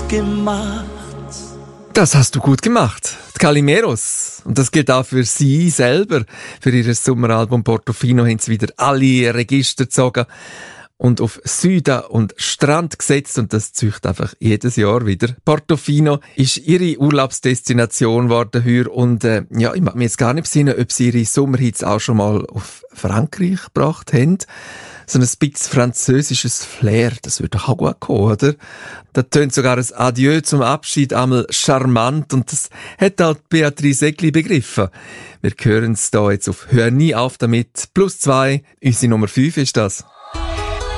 gemacht. Das hast du gut gemacht. Die Calimeros. Und das gilt auch für sie selber. Für ihr Sommeralbum Portofino haben sie wieder alle Register gezogen und auf Süden und Strand gesetzt. Und das zücht einfach jedes Jahr wieder. Portofino ist ihre Urlaubsdestination geworden heuer. Und ich mag mir jetzt gar nicht besinnen, ob sie ihre Sommerhits auch schon mal auf Frankreich gebracht haben. So ein bisschen französisches Flair, das würde auch gut kommen, oder? Da tönt sogar ein Adieu zum Abschied einmal charmant und das hat auch Beatrice Egli begriffen. Wir hören es da jetzt auf Hör nie auf damit. +2, unsere Nummer 5 ist das.